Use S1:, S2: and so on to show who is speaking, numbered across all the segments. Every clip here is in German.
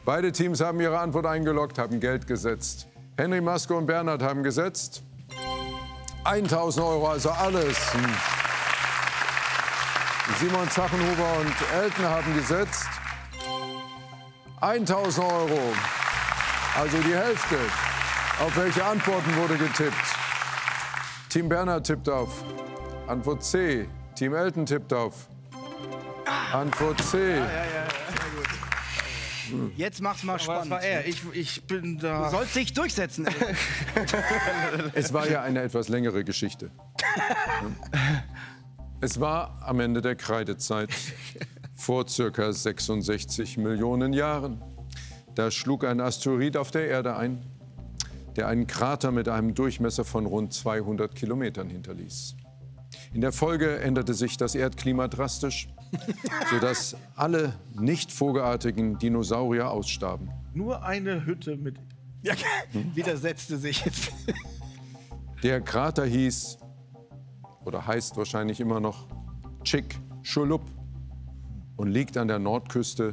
S1: Beide Teams haben ihre Antwort eingeloggt, haben Geld gesetzt. Henry Maske und Bernhard haben gesetzt. 1.000 €, also alles. Simon Zachenhuber und Elton haben gesetzt. 1.000 €, also die Hälfte. Auf welche Antworten wurde getippt? Team Bernhard tippt auf Antwort C. Team Elton tippt auf Antwort C.
S2: Ja, sehr gut. Jetzt mach's mal spannend.
S3: Aber das war er. Ich bin da.
S2: Du sollst dich durchsetzen.
S1: Es war ja eine etwas längere Geschichte. Es war am Ende der Kreidezeit, vor ca. 66 Millionen Jahren. Da schlug ein Asteroid auf der Erde ein, der einen Krater mit einem Durchmesser von rund 200 Kilometern hinterließ. In der Folge änderte sich das Erdklima drastisch, sodass alle nicht vogelartigen Dinosaurier ausstarben.
S3: Nur eine Hütte mit.
S2: Ja, widersetzte sich jetzt.
S1: Der Krater hieß, oder heißt wahrscheinlich immer noch, Chicxulub und liegt an der Nordküste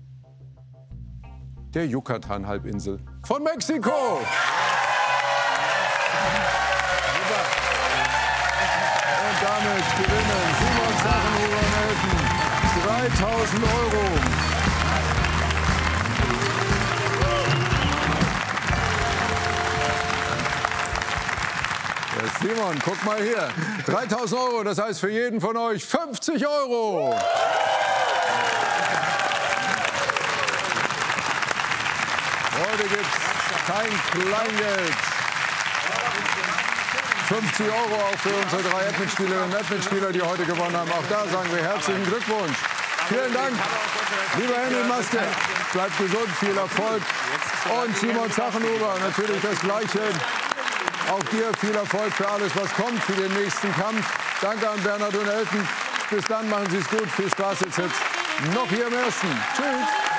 S1: der Yucatan-Halbinsel von Mexiko. Und damit gewinnen Simon Zachenhuber und Elton 3.000 €. Simon, guck mal hier. 3.000 €, das heißt für jeden von euch 50 €. Heute gibt's kein Kleingeld. 50 € auch für unsere 3 Edmund-Spielerinnen und Edmund-Spieler, die heute gewonnen haben. Auch da sagen wir herzlichen Glückwunsch. Vielen Dank, lieber Henry Maske. Bleibt gesund, viel Erfolg. Und Simon Zachenhuber, natürlich das Gleiche. Auch dir viel Erfolg für alles, was kommt, für den nächsten Kampf. Danke an Bernhard und Elton. Bis dann, machen Sie es gut. Viel Spaß jetzt noch hier im Ersten. Tschüss.